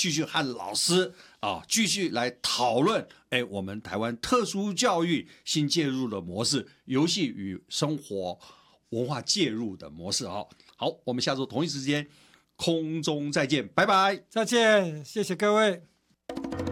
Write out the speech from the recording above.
继续和老师继续来讨论我们台湾特殊教育新介入的模式，游戏与生活文化介入的模式。好，我们下周同一时间空中再见，拜拜， 再见，谢谢各位。